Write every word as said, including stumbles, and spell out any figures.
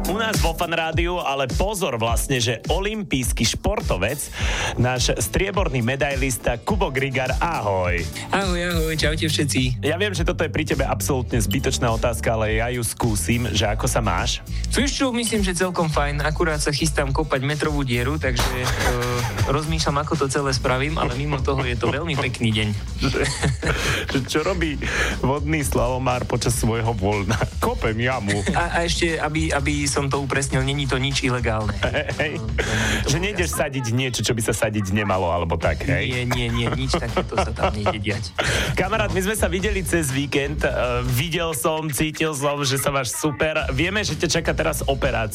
U nás vo Fan Rádiu, ale pozor vlastne, že olympijský športovec, náš strieborný medailista Kubo Grigar, ahoj. Ahoj, ahoj, čaute všetci. Ja viem, že toto je pri tebe absolútne zbytočná otázka, ale ja ju skúsim, že ako sa máš? Vieš čo, myslím, že celkom fajn, akurát sa chystám kopať metrovú dieru, takže uh, rozmýšľam, ako to celé spravím, ale mimo toho je to veľmi pekný deň. Čo robí vodný slalomár počas svojho voľna? Kopem jamu. A, a ešte, aby, aby som to upresnil, není to nič ilegálne. Hej, že nejdeš sadiť niečo, čo by sa sadiť nemalo, alebo tak, hej? Nie, nie, nie, nič takéto sa tam nejde diať. Kamarát, my sme sa videli cez víkend, uh, videl som, cítil som, že sa máš super. Vieme, že ťa čaká teraz operácia.